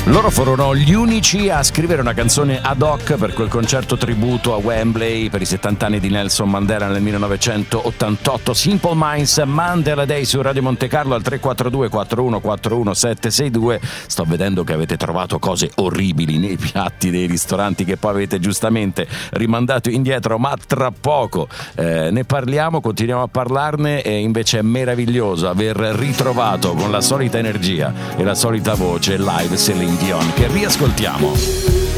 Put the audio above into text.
Loro furono gli unici a scrivere una canzone ad hoc per quel concerto tributo a Wembley per i 70 anni di Nelson Mandela nel 1988. Simple Minds, Mandela Day su Radio Monte Carlo al 342 4141 762. Sto vedendo che avete trovato cose orribili nei piatti dei ristoranti che poi avete giustamente rimandato indietro, ma tra poco ne parliamo, continuiamo a parlarne. E invece è meraviglioso aver ritrovato con la solita energia e la solita voce live Celine Dion, che riascoltiamo.